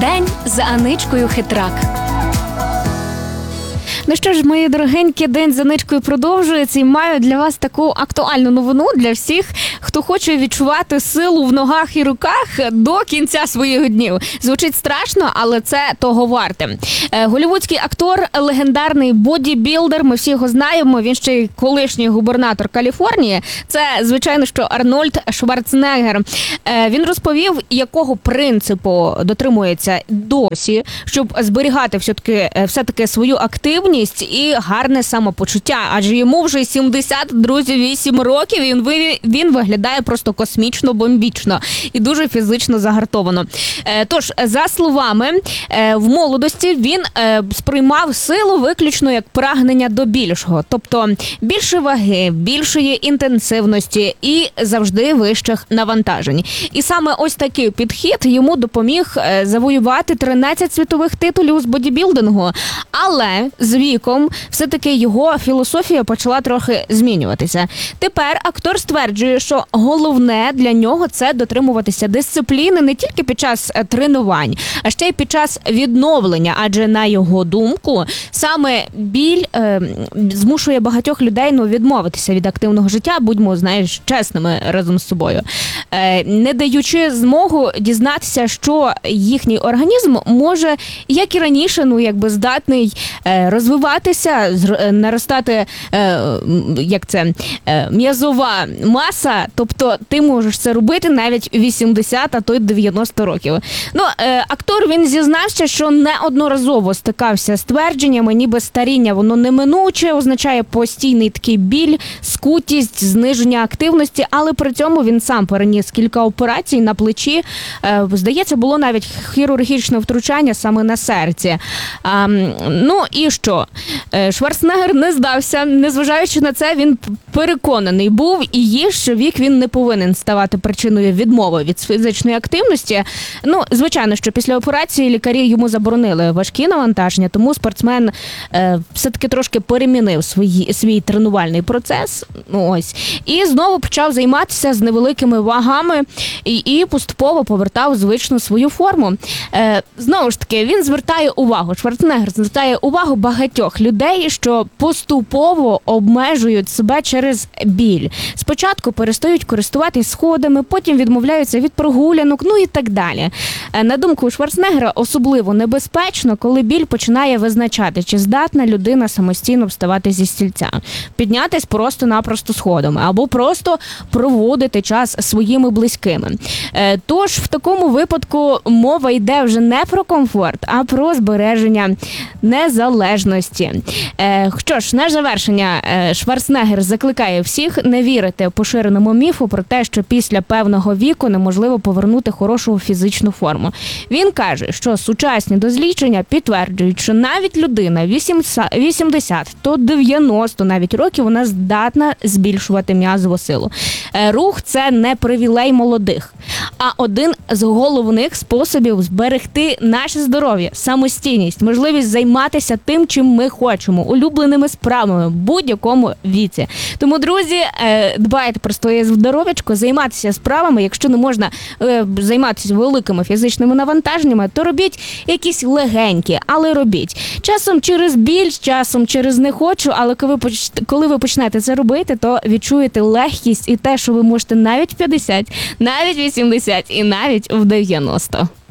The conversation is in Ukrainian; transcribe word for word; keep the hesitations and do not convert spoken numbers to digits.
День з Аничкою Хитрак. Ну що ж, мої дорогенькі, День з Аничкою продовжується і маю для вас таку актуальну новину для всіх, хто хоче відчувати силу в ногах і руках до кінця своїх днів. Звучить страшно, але це того варте. Голлівудський актор, легендарний бодібілдер, ми всі його знаємо, він ще й колишній губернатор Каліфорнії. Це, звичайно, що Арнольд Шварценеггер. Він розповів, якого принципу дотримується досі, щоб зберігати все-таки, все-таки свою активність і гарне самопочуття. Адже йому вже сімдесят, друзі, вісім років, і він, він виглядає просто космічно, бомбічно і дуже фізично загартовано. Тож, за словами, в молодості він сприймав силу виключно як прагнення до більшого. Тобто, більше ваги, більшої інтенсивності і завжди вищих навантажень. І саме ось такий підхід йому допоміг завоювати тринадцять світових титулів з бодібілдингу. Але з віком все-таки його філософія почала трохи змінюватися. Тепер актор стверджує, що головне для нього – це дотримуватися дисципліни не тільки під час тренувань, а ще й під час відновлення. Адже, на його думку, саме біль е, змушує багатьох людей ну, відмовитися від активного життя, будьмо, знаєш, чесними разом з собою, е, не даючи змогу дізнатися, що їхній організм може, як і раніше, ну, якби здатний е, розвиватися, наростати, е, як це, е, м'язова маса, тобто ти можеш це робити навіть вісімдесят, а то й дев'яносто років. Ну, е, актор, він зізнався, що неодноразово стикався з твердженнями, ніби старіння, воно неминуче, означає постійний такий біль, скутість, зниження активності, але при цьому він сам переніс кілька операцій на плечі. Е, здається, було навіть хірургічне втручання саме на серці. А, ну і що? Шварценеггер не здався, незважаючи на це, він переконаний був і є, що вік він не повинен ставати причиною відмови від фізичної активності. Ну, звичайно, що після операції лікарі йому заборонили важкі навантаження, тому спортсмен е, все-таки трошки перемінив свої, свій тренувальний процес, ну, ось, і знову почав займатися з невеликими вагами і, і поступово повертав звичну свою форму. Е, знову ж таки, він звертає увагу, Шварценеггер звертає увагу багатьох людей, що поступово обмежують себе через біль. Спочатку перестають користуватись сходами, потім відмовляються від прогулянок, ну і так далі. На думку Шварценеггера, особливо небезпечно, коли біль починає визначати, чи здатна людина самостійно вставати зі стільця, піднятись просто-напросто сходами, або просто проводити час своїми близькими. Тож, в такому випадку мова йде вже не про комфорт, а про збереження незалежності. Е, що ж, на завершення е, Шварценеггер закликає всіх не вірити поширеному міфу про те, що після певного віку неможливо повернути хорошу фізичну форму. Він каже, що сучасні дослідження підтверджують, що навіть людина вісімдесят, то дев'яносто навіть років вона здатна збільшувати м'язову силу. Е, рух – це не привілей молодих, а один з головних способів зберегти наше здоров'я, самостійність, можливість займатися тим, чим ми хочемо, улюбленими справами в будь-якому віці. Тому, друзі, дбайте про своє здоров'ячко, займатися справами. Якщо не можна займатися великими фізичними навантаженнями, то робіть якісь легенькі, але робіть. Часом через біль, часом через не хочу, але коли ви почнете це робити, то відчуєте легкість і те, що ви можете навіть в п'ятдесят, навіть в вісімдесят і навіть в дев'яносто.